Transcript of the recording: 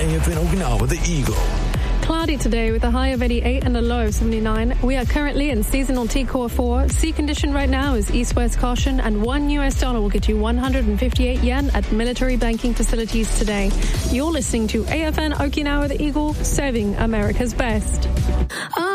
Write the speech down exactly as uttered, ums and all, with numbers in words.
F N Okinawa, the Eagle. Cloudy today with a high of eighty-eight and a low of seventy-nine. We are currently in seasonal T-Core four. Sea condition right now is east-west caution, and one U S dollar will get you one hundred fifty-eight yen at military banking facilities today. You're listening to A F N Okinawa, the Eagle, serving America's best.